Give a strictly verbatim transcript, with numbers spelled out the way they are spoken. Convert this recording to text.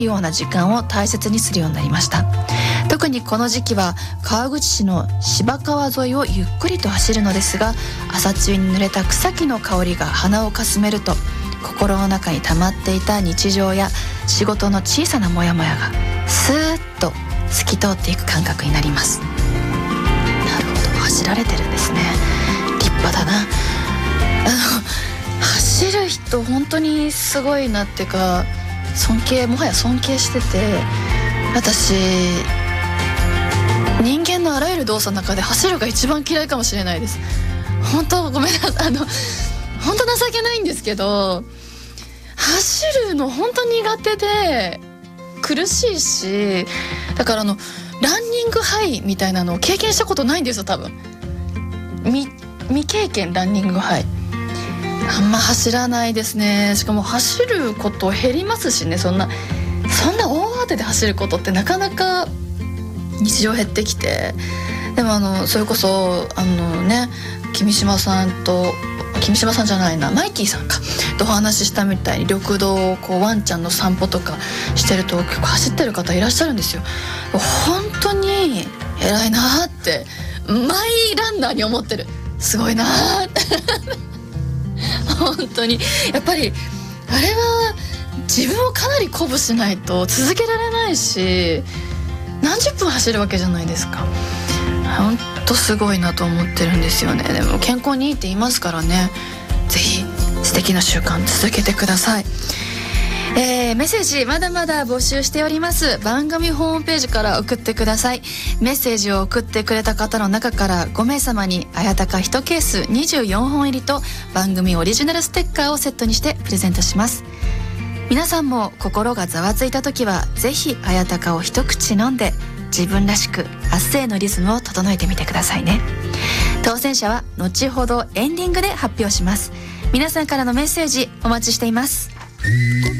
ような時間を大切にするようになりました。特にこの時期は川口市の芝川沿いをゆっくりと走るのですが、朝露に濡れた草木の香りが鼻をかすめると、心の中に溜まっていた日常や仕事の小さなモヤモヤがスーッと透き通っていく感覚になります。なるほど、走られてるんですね。立派だな。あの走る人本当にすごいなっていうか、尊敬、もはや尊敬してて、私人間のあらゆる動作の中で走るが一番嫌いかもしれないです。本当ごめんなさい、あの本当情けないんですけど、走るの本当苦手で苦しいし、だからあのランニングハイみたいなのを経験したことないんですよ。多分未、未経験ランニングハイあんま走らないですね。しかも走ること減りますしね。そんなそんな大当てで走ることってなかなか日常減ってきて、でもあのそれこそあのね、君島さんと君島さんじゃないなマイキーさんかとお話ししたみたいに、緑道をこうワンちゃんの散歩とかしてると結構走ってる方いらっしゃるんですよ。本当に偉いなってマイランナーに思ってる。すごいなって本当にやっぱりあれは自分をかなり鼓舞しないと続けられないし、何十分走るわけじゃないですか。本当すごいなと思ってるんですよね。でも健康にいいって言いますからね、ぜひ素敵な習慣続けてください。えー、メッセージまだまだ募集しております。番組ホームページから送ってください。メッセージを送ってくれた方の中からご名様にあやたかいちケースにじゅうよんほん入りと番組オリジナルステッカーをセットにしてプレゼントします。皆さんも心がざわついた時はぜひあやたかを一口飲んで自分らしく明日へのリズムを整えてみてくださいね。当選者は後ほどエンディングで発表します。皆さんからのメッセージお待ちしています。